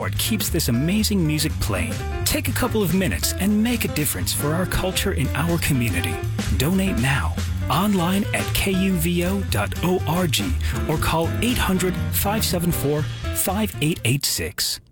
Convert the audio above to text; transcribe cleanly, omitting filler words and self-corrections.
what keeps this amazing music playing. Take a couple of minutes and make a difference for our culture in our community. Donate now, online at kuvo.org or call 800-574-5886.